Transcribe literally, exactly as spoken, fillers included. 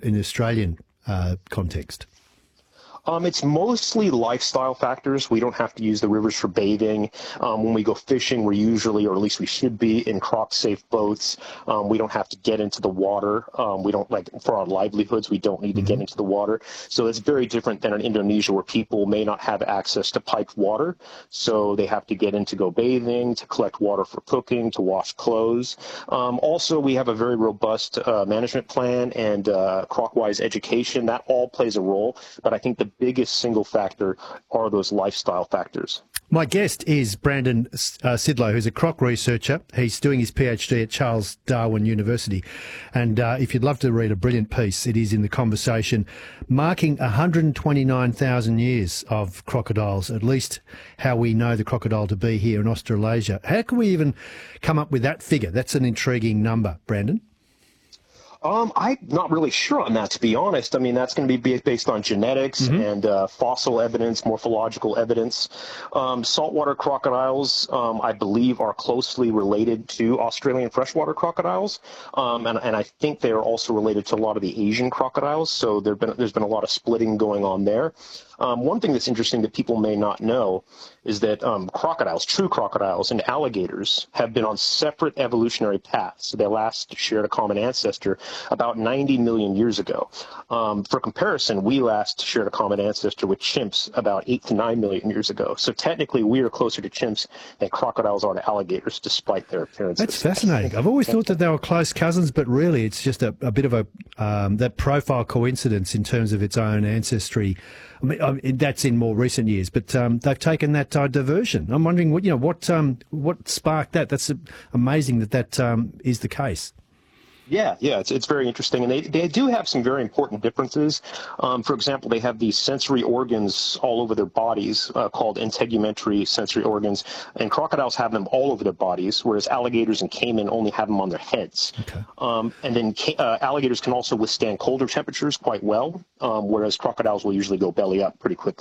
in the Australian uh, context? Um, it's mostly lifestyle factors. We don't have to use the rivers for bathing. Um, when we go fishing, we're usually, or at least we should be, in croc-safe boats. Um, we don't have to get into the water. Um, we don't, like, for our livelihoods, we don't need to mm-hmm. get into the water. So it's very different than in Indonesia, where people may not have access to piped water. So they have to get in to go bathing, to collect water for cooking, to wash clothes. Um, also, we have a very robust uh, management plan and uh, croc-wise education. That all plays a role. But I think the biggest single factor are those lifestyle factors. My guest is Brandon uh, Sidlow, who's a croc researcher. He's doing his PhD at Charles Darwin University. And uh, if you'd love to read a brilliant piece, it is in The Conversation, marking one hundred twenty-nine thousand years of crocodiles, at least how we know the crocodile to be here in Australasia. How can we even come up with that figure? That's an intriguing number, Brandon. Um, I'm not really sure on that, to be honest. I mean, that's going to be based on genetics mm-hmm. and uh, fossil evidence, morphological evidence. Um, saltwater crocodiles, um, I believe, are closely related to Australian freshwater crocodiles, um, and, and I think they are also related to a lot of the Asian crocodiles. So there've been, there's been a lot of splitting going on there. Um, one thing that's interesting that people may not know is that um, crocodiles, true crocodiles, and alligators have been on separate evolutionary paths. So they last shared a common ancestor about ninety million years ago. Um, for comparison, we last shared a common ancestor with chimps about eight to nine million years ago. So technically, we are closer to chimps than crocodiles are to alligators, despite their appearances. That's fascinating. I've always thought that they were close cousins, but really it's just a, a bit of a um, that profile coincidence in terms of its own ancestry. I mean, I mean, that's in more recent years, but um, they've taken that uh, diversion. I'm wondering what you know what um, what sparked that. That's amazing that that um, is the case. Yeah, yeah, it's it's very interesting, and they they do have some very important differences. Um, for example, they have these sensory organs all over their bodies uh, called integumentary sensory organs, and crocodiles have them all over their bodies, whereas alligators and caiman only have them on their heads. Okay. Um, and then uh, alligators can also withstand colder temperatures quite well, um, whereas crocodiles will usually go belly up pretty quickly.